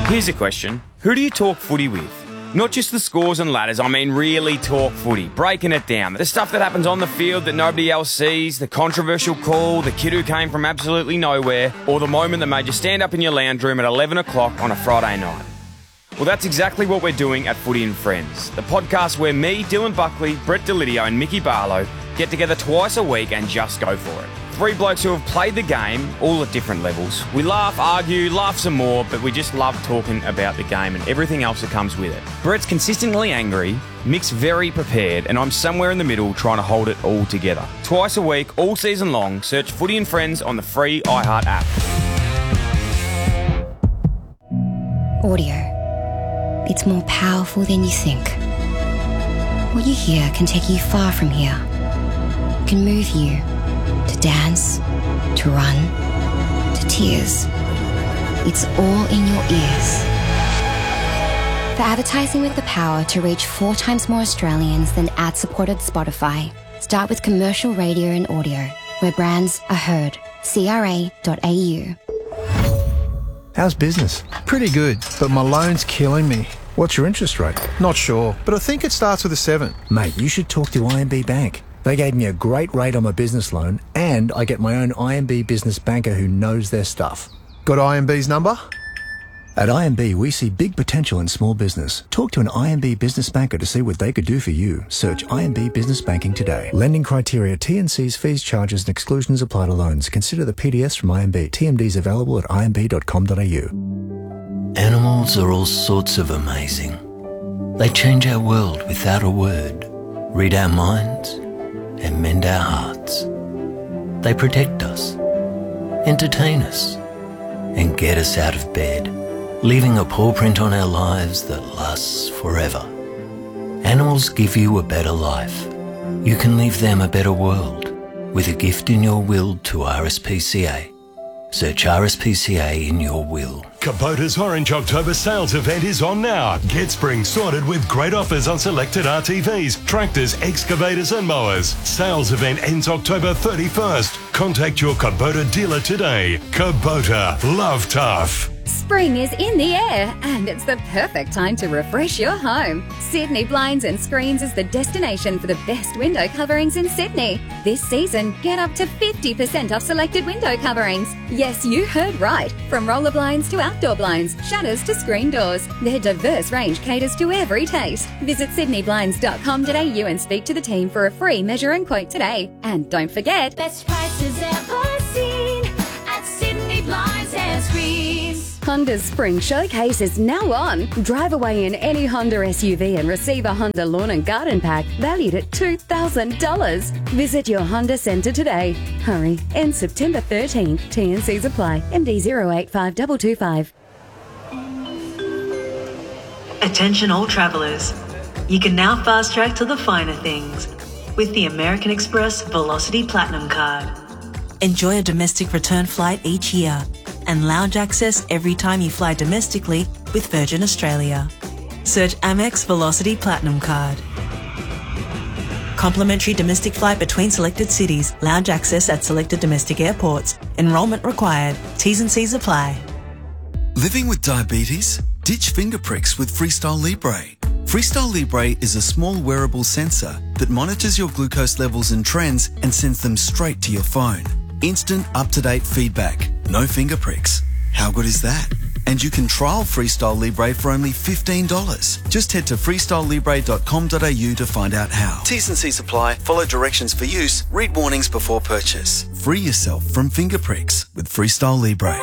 Here's a question. Who do you talk footy with? Not just the scores and ladders, I mean really talk footy, breaking it down. The stuff that happens on the field that nobody else sees, the controversial call, the kid who came from absolutely nowhere, or the moment that made you stand up in your lounge room at 11 o'clock on a Friday night. Well, that's exactly what we're doing at Footy and Friends, the podcast where me, Dylan Buckley, Brett Delidio and Mickey Barlow get together twice a week and just go for it. Three blokes who have played the game, all at different levels. We laugh, argue, laugh some more, but we just love talking about the game and everything else that comes with it. Brett's consistently angry, Mick's very prepared, and I'm somewhere in the middle trying to hold it all together. Twice a week, all season long, search Footy and Friends on the free iHeart app. Audio. It's more powerful than you think. What you hear can take you far from here. It can move you to dance, to run, to tears. It's all in your ears. For advertising with the power to reach 4 times more Australians than ad-supported Spotify, start with commercial radio and audio, where brands are heard. CRA.au. How's business? Pretty good, but my loan's killing me. What's your interest rate? Not sure, but I think it starts with a 7. Mate, you should talk to IMB Bank. They gave me a great rate on my business loan, and I get my own IMB business banker who knows their stuff. Got IMB's number? At IMB, we see big potential in small business. Talk to an IMB business banker to see what they could do for you. Search IMB Business Banking today. Lending criteria, T&Cs, fees, charges and exclusions apply to loans. Consider the PDS from IMB. TMDs available at imb.com.au. Animals are all sorts of amazing. They change our world without a word, read our minds, and mend our hearts. They protect us, entertain us, and get us out of bed, leaving a paw print on our lives that lasts forever. Animals give you a better life. You can leave them a better world with a gift in your will to RSPCA. Search RSPCA in your will. Kubota's Orange October sales event is on now. Get spring sorted with great offers on selected RTVs, tractors, excavators and mowers. Sales event ends October 31st. Contact your Kubota dealer today. Kubota, love tough. Spring is in the air and it's the perfect time to refresh your home. Sydney Blinds and Screens is the destination for the best window coverings in Sydney. This season, get up to 50% off selected window coverings. Yes, you heard right. From roller blinds to outdoor blinds, shutters to screen doors. Their diverse range caters to every taste. Visit sydneyblinds.com.au and speak to the team for a free measure and quote today. And don't forget, best prices ever seen at Sydney Blinds and Screens. Honda's Spring Showcase is now on. Drive away in any Honda SUV and receive a Honda Lawn and Garden Pack valued at $2,000. Visit your Honda Centre today. Hurry, ends September 13th. T&Cs apply. MD 085225. Attention all travellers. You can now fast track to the finer things with the American Express Velocity Platinum Card. Enjoy a domestic return flight each year and lounge access every time you fly domestically with Virgin Australia. Search Amex Velocity Platinum Card. Complimentary domestic flight between selected cities. Lounge access at selected domestic airports. Enrolment required. T's and C's apply. Living with diabetes? Ditch finger pricks with Freestyle Libre. Freestyle Libre is a small wearable sensor that monitors your glucose levels and trends and sends them straight to your phone. Instant, up-to-date feedback. No finger pricks. How good is that? And you can trial Freestyle Libre for only $15. Just head to freestylelibre.com.au to find out how. T's and C's apply. Follow directions for use. Read warnings before purchase. Free yourself from finger pricks with Freestyle Libre.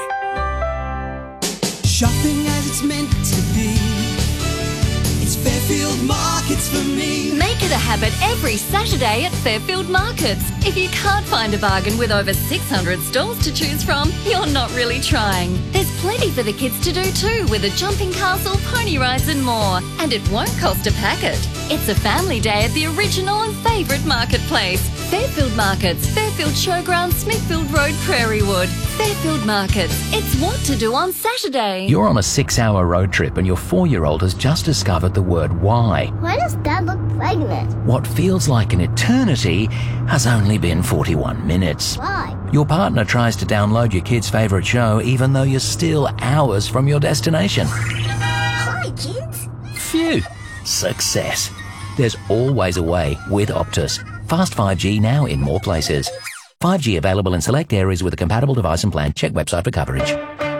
Shopping as it's meant to be. It's Fairfield Markets for me. Make it a habit every Saturday at Fairfield Markets. If you can't find a bargain with over 600 stalls to choose from, you're not really trying. There's plenty for the kids to do too, with a jumping castle, pony rides and more. And it won't cost a packet. It's a family day at the original and favourite marketplace. Fairfield Markets, Fairfield Showground, Smithfield Road, Prairiewood. Fairfield Markets. It's what to do on Saturday. You're on a 6-hour road trip and your 4-year-old has just discovered the word why. Why does Dad look pregnant? What feels like an eternity has only been 41 minutes. Why? Your partner tries to download your kid's favourite show even though you're still hours from your destination. Hi, kids. Phew. Success. There's always a way with Optus. Fast 5G now in more places. 5G available in select areas with a compatible device and plan. Check website for coverage.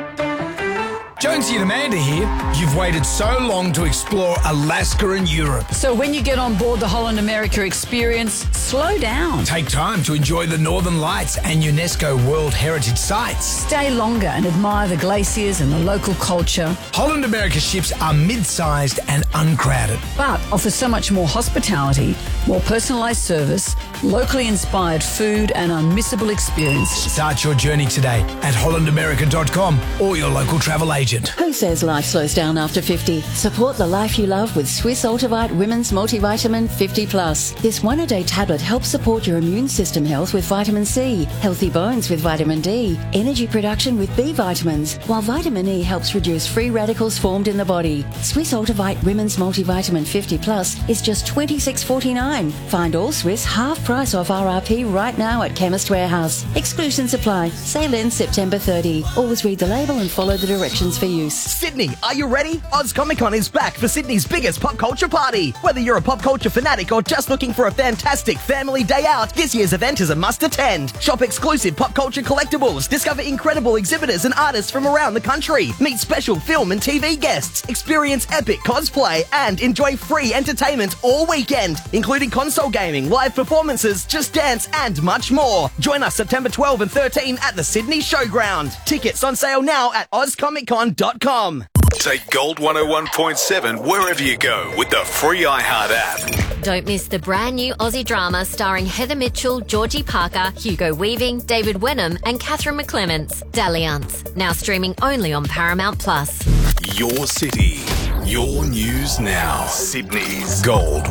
Jonesy and Amanda here. You've waited so long to explore Alaska and Europe. So when you get on board the Holland America experience, slow down. Take time to enjoy the Northern Lights and UNESCO World Heritage Sites. Stay longer and admire the glaciers and the local culture. Holland America ships are mid-sized and uncrowded, but offer so much more hospitality, more personalised service, locally inspired food and unmissable experiences. Start your journey today at hollandamerica.com or your local travel agent. Who says life slows down after 50? Support the life you love with Swiss Ultivite Women's Multivitamin 50 Plus. This one-a-day tablet helps support your immune system health with vitamin C, healthy bones with vitamin D, energy production with B vitamins, while vitamin E helps reduce free radicals formed in the body. Swiss Ultivite Women's Multivitamin 50 Plus is just $26.49. Find all Swiss half price off RRP right now at Chemist Warehouse. Exclusions apply. Sale ends September 30. Always read the label and follow the directions for use. Sydney, are you ready? Oz Comic Con is back for Sydney's biggest pop culture party. Whether you're a pop culture fanatic or just looking for a fantastic family day out, this year's event is a must attend. Shop exclusive pop culture collectibles, discover incredible exhibitors and artists from around the country, meet special film and TV guests, experience epic cosplay, and enjoy free entertainment all weekend, including console gaming, live performances, Just Dance, and much more. Join us September 12 and 13 at the Sydney Showground. Tickets on sale now at ozcomiccon.com. Take Gold 101.7 wherever you go with the free iHeart app. Don't miss the brand new Aussie drama starring Heather Mitchell, Georgie Parker, Hugo Weaving, David Wenham and Catherine McClements, Dalliance. Now streaming only on Paramount+. Your city, your news now. Sydney's Gold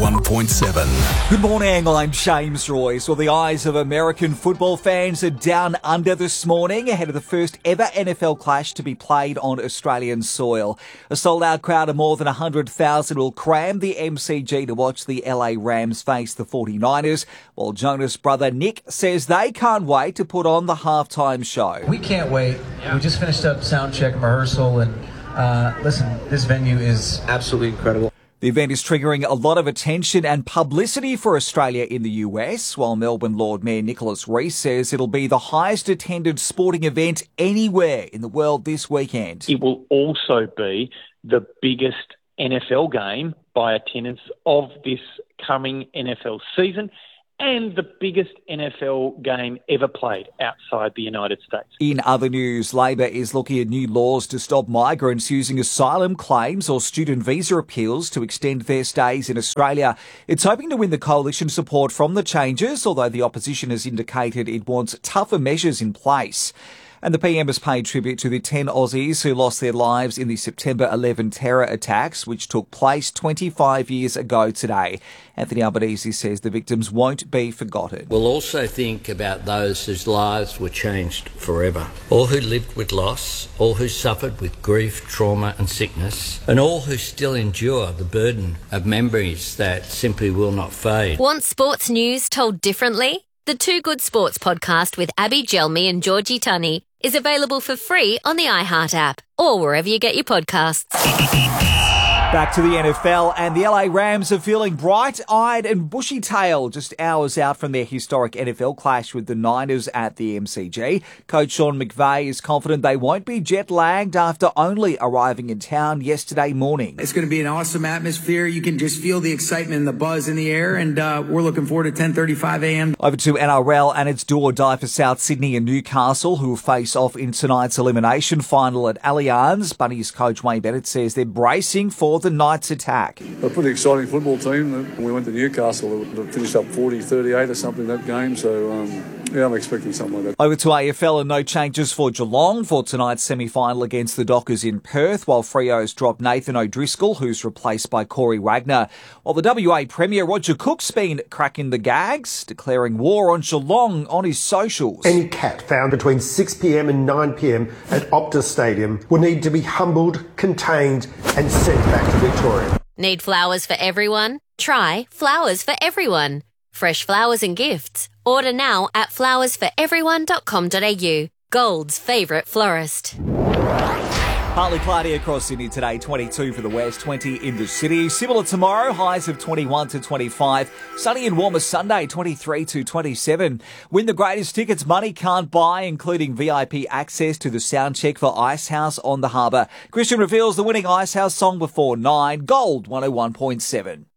101.7. Good morning, I'm James Royce. Well, the eyes of American football fans are down under this morning ahead of the first ever NFL clash to be played on Australian soil. A sold-out crowd of more than 100,000 will cram the MCG to watch the LA Rams face the 49ers, while Jonas' brother Nick says they can't wait to put on the halftime show. We can't wait. We just finished up sound check and rehearsal, and listen, this venue is absolutely incredible. The event is triggering a lot of attention and publicity for Australia in the US, while Melbourne Lord Mayor Nicholas Rees says it'll be the highest attended sporting event anywhere in the world this weekend. It will also be the biggest NFL game by attendance of this coming NFL season, and the biggest NFL game ever played outside the United States. In other news, Labor is looking at new laws to stop migrants using asylum claims or student visa appeals to extend their stays in Australia. It's hoping to win the coalition support from the changes, although the opposition has indicated it wants tougher measures in place. And the PM has paid tribute to the 10 Aussies who lost their lives in the September 11 terror attacks, which took place 25 years ago today. Anthony Albanese says the victims won't be forgotten. We'll also think about those whose lives were changed forever. All who lived with loss, all who suffered with grief, trauma and sickness, and all who still endure the burden of memories that simply will not fade. Want sports news told differently? The Too Good Sports podcast with Abby Gelmi and Georgie Tunney is available for free on the iHeart app or wherever you get your podcasts. Back to the NFL, and the LA Rams are feeling bright-eyed and bushy-tailed just hours out from their historic NFL clash with the Niners at the MCG. Coach Sean McVay is confident they won't be jet-lagged after only arriving in town yesterday morning. It's going to be an awesome atmosphere. You can just feel the excitement and the buzz in the air, and we're looking forward to 10:35 a.m. Over to NRL, and it's do or die for South Sydney and Newcastle, who will face off in tonight's elimination final at Allianz. Bunnies coach Wayne Bennett says they're bracing for the Knights' attack. A pretty exciting football team. We went to Newcastle, they finished up 40-38 or something that game, so I'm expecting something like that. Over to AFL, and no changes for Geelong for tonight's semi-final against the Dockers in Perth, while Freo's dropped Nathan O'Driscoll, who's replaced by Corey Wagner. While the WA Premier Roger Cook's been cracking the gags, declaring war on Geelong on his socials. Any cat found between 6 p.m. and 9 p.m. at Optus Stadium will need to be humbled, contained and sent back to Victoria. Need flowers for everyone? Try Flowers for Everyone. fresh flowers and gifts. Order now at flowersforeveryone.com.au. Gold's favourite florist. Partly cloudy across Sydney today, 22 for the west, 20 in the city. Similar tomorrow, highs of 21 to 25. Sunny and warmer Sunday, 23 to 27. Win the greatest tickets money can't buy, including VIP access to the soundcheck for Icehouse on the Harbour. Christian reveals the winning Icehouse song before 9. Gold 101.7.